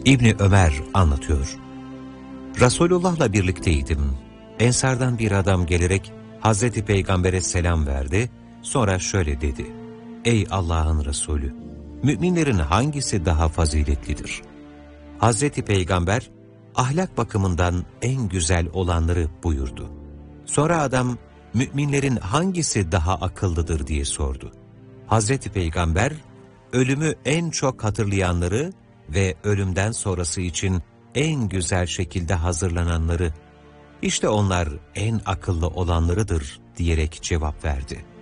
İbni Ömer anlatıyor. Resulullah'la birlikteydim. Ensardan bir adam gelerek Hazreti Peygamber'e selam verdi. Sonra şöyle dedi: Ey Allah'ın Resulü! Müminlerin hangisi daha faziletlidir? Hazreti Peygamber, ahlak bakımından en güzel olanları buyurdu. Sonra adam, müminlerin hangisi daha akıllıdır diye sordu. Hazreti Peygamber, ölümü en çok hatırlayanları ve ölümden sonrası için en güzel şekilde hazırlananları, işte onlar en akıllı olanlarıdır diyerek cevap verdi.